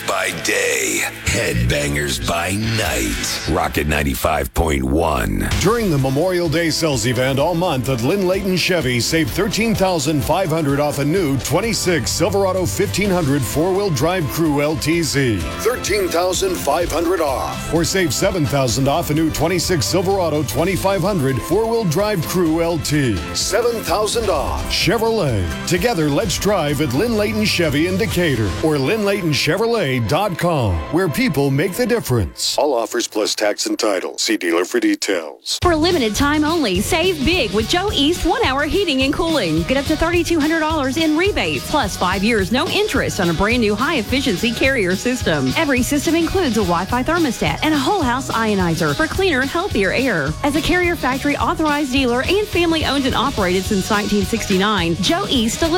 by day, headbangers by night. Rocket 95.1. During the Memorial Day sales event all month at Lynn Layton Chevy, save $13,500 off a new 26 Silverado 1500 four-wheel drive Crew LTZ. $13,500 off. Or save $7,000 off a new 26 Silverado 2500 four-wheel drive Crew LT. $7,000 off. Chevrolet. Together, let's drive at Lynn Layton Chevy in Decatur or LynnLaytonChevrolet.com, where people make the difference. All offers plus tax and title. See dealer for details. For a limited time only, save big with Joe East 1 Hour Heating and Cooling. Get up to $3,200 in rebates, plus 5 years no interest on a brand new high-efficiency Carrier system. Every system includes a Wi-Fi thermostat and a whole house ionizer for cleaner, healthier air. As a Carrier factory authorized dealer and family owned and operated since 1969, Joe East delivers